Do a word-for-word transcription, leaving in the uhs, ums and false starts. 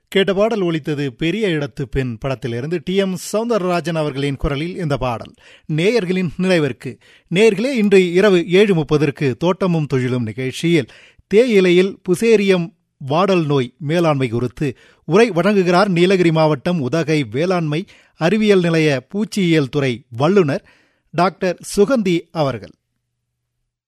கேட்ட பாடல் ஒலித்தது பெரிய இடத்து பெண் படத்திலிருந்து டி எம் சௌந்தரராஜன் அவர்களின் குரலில் இந்த பாடல். நேயர்களின் நினைவிற்கு நேயர்களே, இன்று இரவு ஏழு முப்பதற்கு தோட்டமும் தொழிலும் நிகழ்ச்சியில் தேயிலையில் புசேரியம் வாடல் நோய் மேலாண்மை குறித்து உரை வழங்குகிறார் நீலகிரி மாவட்டம் உதகை வேளாண்மை அறிவியல் நிலைய பூச்சியியல் துறை வல்லுநர் டாக்டர் சுகந்தி அவர்கள்.